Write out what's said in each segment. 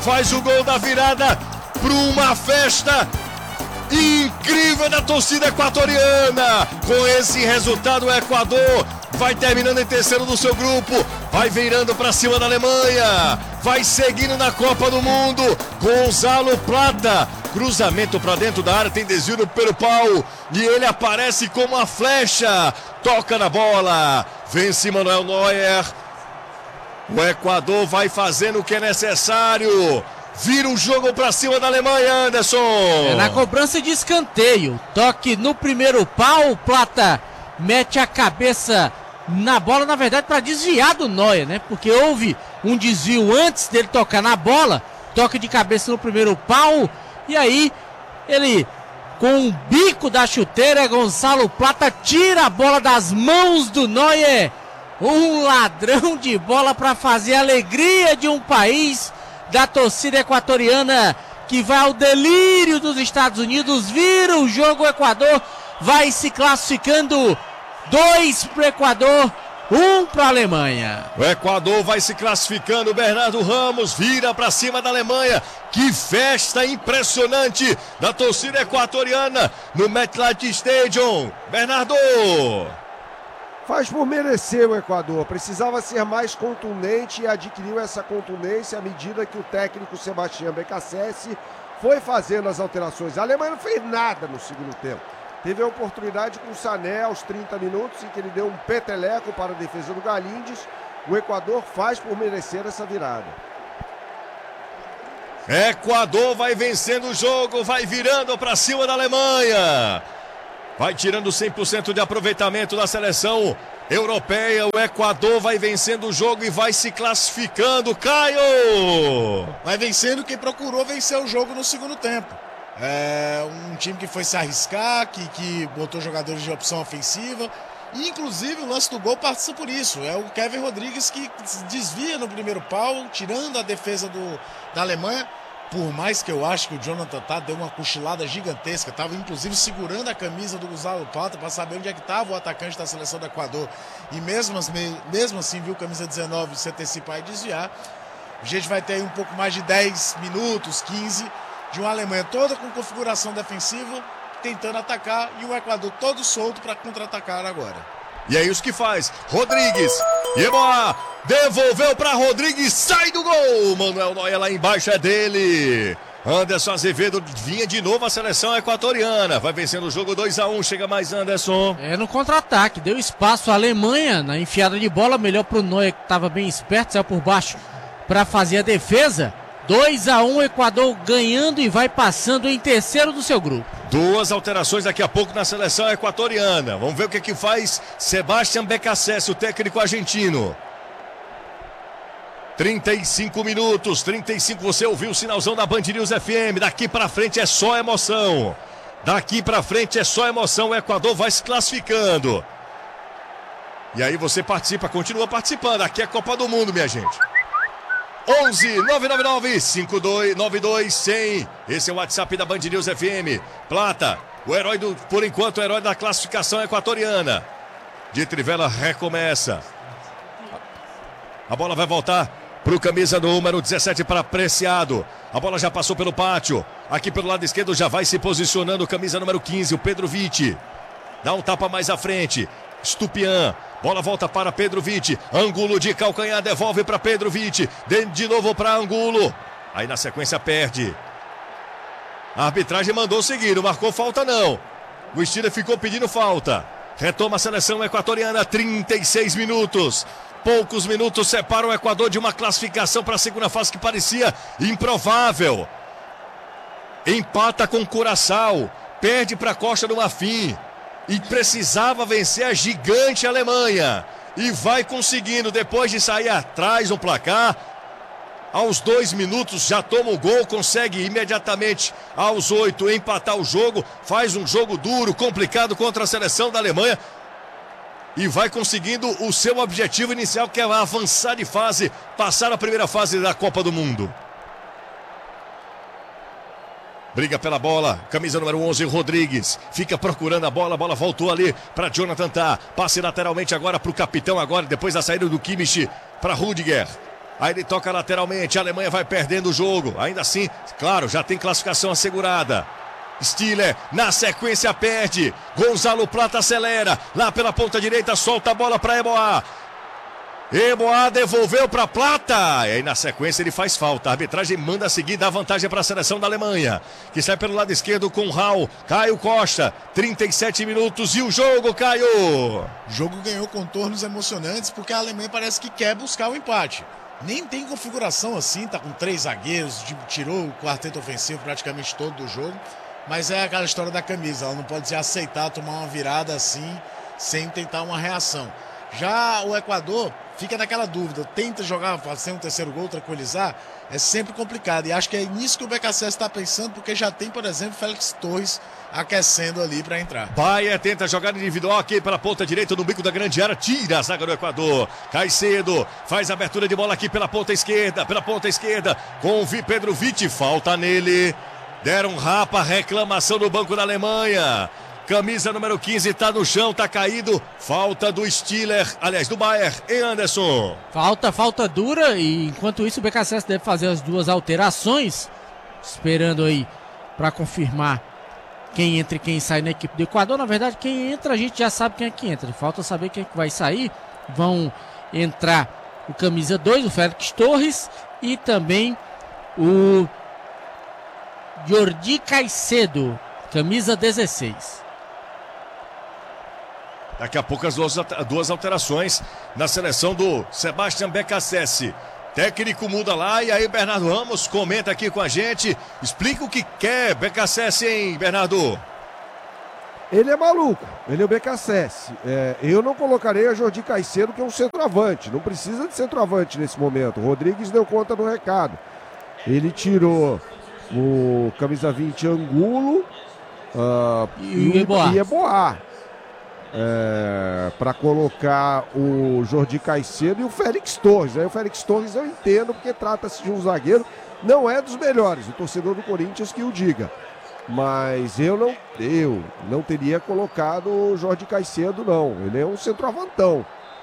faz o gol da virada para uma festa incrível da torcida equatoriana. Com esse resultado, o Equador vai terminando em terceiro do seu grupo, vai virando para cima da Alemanha, vai seguindo na Copa do Mundo. Gonzalo Plata, cruzamento para dentro da área, tem desvio pelo pau e ele aparece como uma flecha, toca na bola, vence Manuel Neuer. O Equador vai fazendo o que é necessário, vira o jogo para cima da Alemanha, Anderson. Na cobrança de escanteio, toque no primeiro pau, o Plata mete a cabeça na bola, na verdade para desviar do Neuer, né? Porque houve um desvio antes dele tocar na bola, toque de cabeça no primeiro pau, e aí ele, com o bico da chuteira, Gonzalo Plata tira a bola das mãos do Neuer. Um ladrão de bola para fazer a alegria de um país, da torcida equatoriana, que vai ao delírio dos Estados Unidos, vira o jogo. O Equador vai se classificando, 2 para o Equador, 1 para a Alemanha. O Equador vai se classificando, Bernardo Ramos vira para cima da Alemanha. Que festa impressionante da torcida equatoriana no MetLife Stadium. Bernardo! Faz por merecer o Equador, precisava ser mais contundente e adquiriu essa contundência à medida que o técnico Sebastián Beccacece foi fazendo as alterações. A Alemanha não fez nada no segundo tempo. Teve a oportunidade com o Sané aos 30 minutos, em que ele deu um peteleco para a defesa do Galíndez. O Equador faz por merecer essa virada. Equador vai vencendo o jogo, vai virando para cima da Alemanha. Vai tirando 100% de aproveitamento da seleção europeia. O Equador vai vencendo o jogo e vai se classificando. Caio! Vai vencendo quem procurou vencer o jogo no segundo tempo. É um time que foi se arriscar, que botou jogadores de opção ofensiva. E, inclusive, o lance do gol passa por isso. É o Kevin Rodrigues que desvia no primeiro pau, tirando a defesa da Alemanha. Por mais que eu acho que o Jonathan Tah deu uma cochilada gigantesca, estava inclusive segurando a camisa do Gonzalo Plata para saber onde é que estava o atacante da seleção do Equador. E mesmo assim viu camisa 19 se antecipar e desviar. A gente vai ter aí um pouco mais de 10 minutos, 15, de uma Alemanha toda com configuração defensiva, tentando atacar, e o Equador todo solto para contra-atacar agora. E é isso que faz Rodrigues. Yeboah devolveu para Rodrigues, sai do gol. Manuel Neuer lá embaixo é dele. Anderson Azevedo vinha de novo a seleção equatoriana. Vai vencendo o jogo 2-1. Chega mais, Anderson. No contra-ataque, deu espaço à Alemanha na enfiada de bola. Melhor para o Neuer, que estava bem esperto, saiu por baixo para fazer a defesa. 2-1, Equador ganhando e vai passando em terceiro do seu grupo. 2 alterações daqui a pouco na seleção equatoriana. Vamos ver o que faz Sebastián Beccacece, o técnico argentino. 35 minutos, 35, você ouviu o sinalzão da Band News FM. Daqui pra frente é só emoção. Daqui pra frente é só emoção. O Equador vai se classificando. E aí você participa, continua participando. Aqui é Copa do Mundo, minha gente. 11 999 5292 100. Esse é o WhatsApp da Band News FM. Plata, o herói por enquanto, o herói da classificação equatoriana. De Trivela recomeça. A bola vai voltar para o camisa número 17 para Preciado. A bola já passou pelo pátio. Aqui pelo lado esquerdo já vai se posicionando o camisa número 15, o Pedro Vitti. Dá um tapa mais à frente. Stupian. Bola volta para Pedro Vitti. Ângulo de calcanhar, devolve para Pedro Vitti. De novo para Ângulo. Aí na sequência perde. A arbitragem mandou seguir, não marcou falta não. O Steiner ficou pedindo falta. Retoma a seleção equatoriana, 36 minutos. Poucos minutos separam o Equador de uma classificação para a segunda fase que parecia improvável. Empata com Curaçao. Perde para a Costa do Marfim. E precisava vencer a gigante Alemanha. E vai conseguindo, depois de sair atrás no placar. Aos 2 minutos já toma o gol, consegue imediatamente aos 8 empatar o jogo. Faz um jogo duro, complicado contra a seleção da Alemanha. E vai conseguindo o seu objetivo inicial, que é avançar de fase, passar a primeira fase da Copa do Mundo. Briga pela bola, camisa número 11, Rodrigues. Fica procurando a bola voltou ali para Jonathan Tah. Passe lateralmente agora para o capitão, agora depois da saída do Kimmich para Rudiger. Aí ele toca lateralmente, a Alemanha vai perdendo o jogo. Ainda assim, claro, já tem classificação assegurada. Stiller, na sequência, perde. Gonzalo Plata acelera. Lá pela ponta direita, solta a bola para Eboá. Eboá devolveu para Plata. E aí na sequência ele faz falta. A arbitragem manda seguir, dá vantagem para a seleção da Alemanha, que sai pelo lado esquerdo com Raul. Caio Costa, 37 minutos e o jogo, Caio. O jogo ganhou contornos emocionantes porque a Alemanha parece que quer buscar o empate. Nem tem configuração assim, tá com 3 zagueiros, tirou o quarteto ofensivo praticamente todo do jogo. Mas é aquela história da camisa, ela não pode aceitar tomar uma virada assim, sem tentar uma reação. Já o Equador fica naquela dúvida, tenta jogar, fazer um terceiro gol, tranquilizar, é sempre complicado. E acho que é nisso que o BKSS está pensando, porque já tem, por exemplo, Félix Torres aquecendo ali para entrar. Baia tenta jogar individual aqui pela ponta direita no bico da grande área, tira a zaga do Equador. Caicedo faz a abertura de bola aqui pela ponta esquerda, com o Pedro Vitti, falta nele. Deram rapa, reclamação no banco da Alemanha. Camisa número 15 tá no chão, tá caído. Falta do Stiller, aliás, do Bayer, hein, Anderson? Falta dura, e enquanto isso o BKSS deve fazer as 2 alterações, esperando aí para confirmar quem entra e quem sai na equipe do Equador. Na verdade, quem entra a gente já sabe quem é que entra, falta saber quem é que vai sair. Vão entrar o camisa 2, o Félix Torres, e também o Jordi Caicedo, camisa 16. Daqui a pouco as duas alterações na seleção do Sebastian BKSS. Técnico muda lá, e aí Bernardo Ramos comenta aqui com a gente. Explica o que quer BKSS, hein, Bernardo? Ele é maluco, ele é o BKSS. Eu não colocarei a Jordi Caicedo, que é um centroavante. Não precisa de centroavante nesse momento. O Rodrigues deu conta do recado. Ele tirou o camisa 20 Angulo e Eboá. Para colocar o Jordi Caicedo e o Félix Torres. Aí o Félix Torres eu entendo, porque trata-se de um zagueiro, não é dos melhores, o torcedor do Corinthians que o diga. Mas eu não teria colocado o Jordi Caicedo, não. Ele é um centroavantão.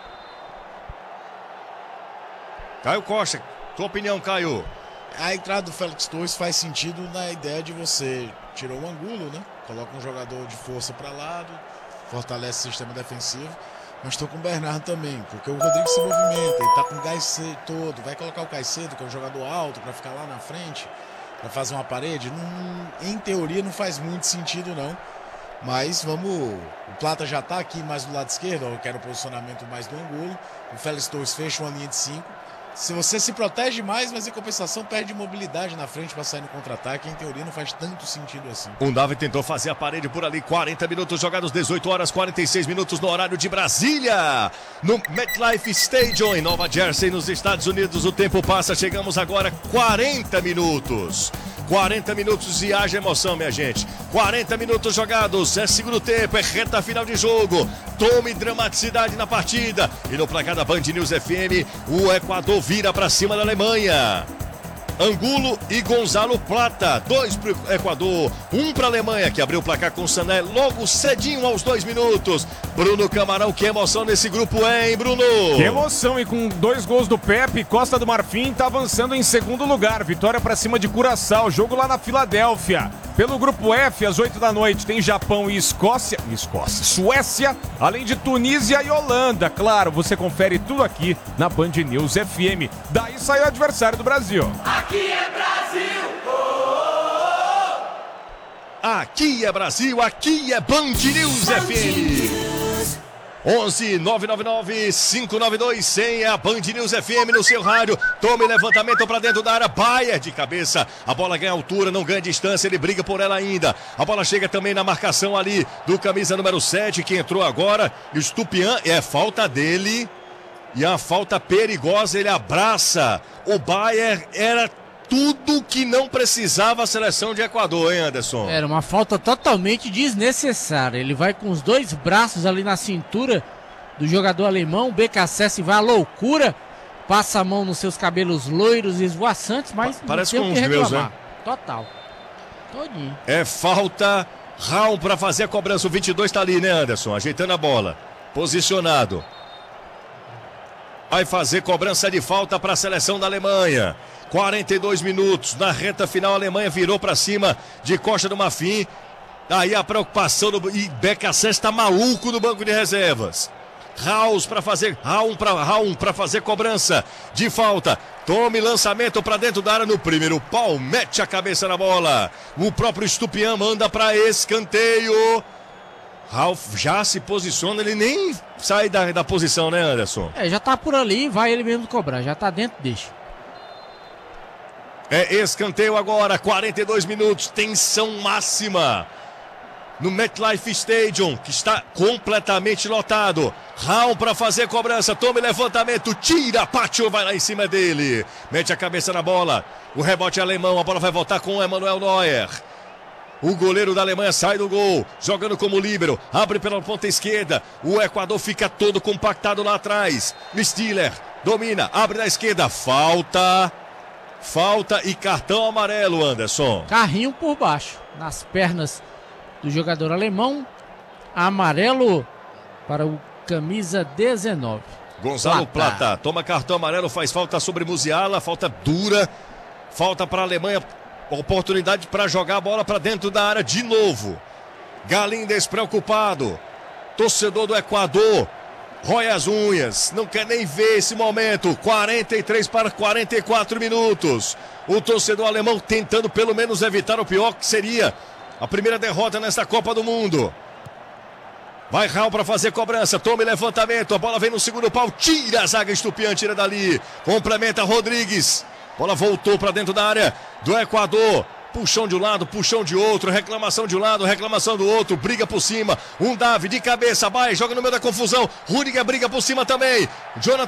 Caio Costa, tua opinião, Caio? A entrada do Félix Torres faz sentido na ideia de você tirou o Angulo, né? Coloca um jogador de força para lado, fortalece o sistema defensivo. Mas estou com o Bernardo também, porque o Rodrigo se movimenta, ele está com o gás todo. Vai colocar o Caicedo, que é um jogador alto, para ficar lá na frente, para fazer uma parede. Em teoria não faz muito sentido, não. Mas vamos... O Plata já está aqui mais do lado esquerdo, eu quero o posicionamento mais do Angulo. O Félix Torres fecha uma linha de 5. Se você se protege mais, mas em compensação perde mobilidade na frente para sair no contra-ataque, em teoria não faz tanto sentido assim. O Davi tentou fazer a parede por ali, 40 minutos jogados, 18 horas, 46 minutos no horário de Brasília. No MetLife Stadium, em Nova Jersey, nos Estados Unidos, o tempo passa, chegamos agora 40 minutos. 40 minutos e haja emoção, minha gente. 40 minutos jogados, é segundo tempo, é reta final de jogo. Tome dramaticidade na partida. E no placar da Band News FM, o Equador vira para cima da Alemanha. Angulo e Gonzalo Plata, 2 para o Equador, 1 para a Alemanha, que abriu o placar com o Sané logo cedinho aos 2 minutos. Bruno Camarão, que emoção nesse grupo, hein, Bruno? Que emoção, e com 2 gols do Pepe, Costa do Marfim está avançando em segundo lugar. Vitória para cima de Curaçao, jogo lá na Filadélfia. Pelo grupo F, às 8 da noite, tem Japão e Suécia, além de Tunísia e Holanda. Claro, você confere tudo aqui na Band News FM. Daí sai o adversário do Brasil. Aqui é Brasil! Aqui é Brasil, aqui é Band News FM. 11 999 592 100 é a Band News FM no seu rádio. Tome levantamento para dentro da área. Baia de cabeça. A bola ganha altura, não ganha distância. Ele briga por ela ainda. A bola chega também na marcação ali do camisa número 7, que entrou agora. E o Stupian, é falta dele. E a falta perigosa, ele abraça. O Bayer era tudo que não precisava a seleção de Equador, hein, Anderson? Era uma falta totalmente desnecessária. Ele vai com os 2 braços ali na cintura do jogador alemão. O BKSS vai à loucura, passa a mão nos seus cabelos loiros e esvoaçantes, mas parece não com tem o que os meus, reclamar. né? Total. Todinho. É falta. Raul para fazer a cobrança. O 22 tá ali, né, Anderson? Ajeitando a bola. Posicionado. Vai fazer cobrança de falta para a seleção da Alemanha. 42 minutos. Na reta final, a Alemanha virou para cima de Costa do Marfim. Aí a preocupação e BKSS está maluco no banco de reservas. Raul para fazer cobrança de falta. Tome lançamento para dentro da área no primeiro pau. Mete a cabeça na bola. O próprio Estupian manda para escanteio. Raul já se posiciona, ele nem sai da posição, né, Anderson? Já tá por ali, vai ele mesmo cobrar, já tá dentro, deixa. É escanteio agora, 42 minutos, tensão máxima no MetLife Stadium, que está completamente lotado. Raul para fazer cobrança, tome levantamento, tira, Pátio vai lá em cima dele, mete a cabeça na bola, o rebote alemão, a bola vai voltar com o Emanuel Neuer. O goleiro da Alemanha sai do gol, jogando como líbero, abre pela ponta esquerda. O Equador fica todo compactado lá atrás. Stiller domina, abre na esquerda. Falta e cartão amarelo, Anderson. Carrinho por baixo, nas pernas do jogador alemão. Amarelo para o camisa 19. Gonzalo Plata toma cartão amarelo, faz falta sobre Musiala, falta dura. Falta para a Alemanha. Oportunidade para jogar a bola para dentro da área de novo. Galim despreocupado. Torcedor do Equador rói as unhas, não quer nem ver esse momento. 43 para 44 minutos. O torcedor alemão tentando pelo menos evitar o pior, que seria a primeira derrota nesta Copa do Mundo. Vai Raul para fazer cobrança, tome levantamento, a bola vem no segundo pau, tira a zaga Estupian, tira dali, complementa Rodrigues. Bola voltou para dentro da área do Equador. Puxão de um lado, puxão de outro, reclamação de um lado, reclamação do outro, briga por cima. Um Davi de cabeça, vai, joga no meio da confusão. Rudiger briga por cima também. Jonathan